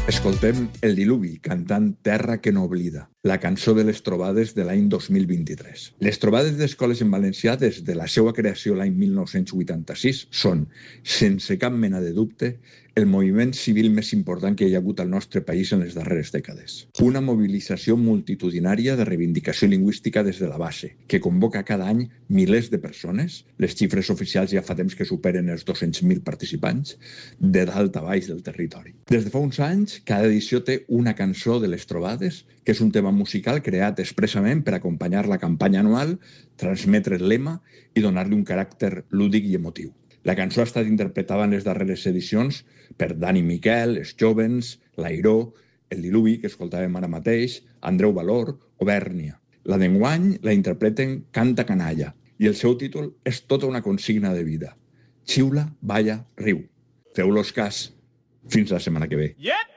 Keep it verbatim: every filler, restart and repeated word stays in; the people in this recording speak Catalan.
Escoltem El Diluvi, cantant Terra que no oblida, la cançó de les trobades de l'any dos mil vint-i-tres. Les trobades d'escoles en valencià des de la seva creació l'any mil nou-cents vuitanta-sis són, sense cap mena de dubte, el moviment civil més important que hi ha hagut al nostre país en les darreres dècades. Una mobilització multitudinària de reivindicació lingüística des de la base, que convoca cada any milers de persones, les xifres oficials ja fa temps que superen els dos-cents mil participants, de dalt a baix del territori. Des de fa uns anys, cada edició té una cançó de les trobades, que és un tema musical creat expressament per acompanyar la campanya anual, transmetre el lema i donar-li un caràcter lúdic i emotiu. La cançó ha estat interpretada en les darreres edicions per Dani Miquel, Els Jovens, l'Airó, El Diluvi, que escoltàvem ara mateix, Andreu Valor o Bèrnia. La d'enguany la interpreten Canta Canalla i el seu títol és tota una consigna de vida. Xiula, balla, riu. Feu-los cas. Fins la setmana que ve. Yep!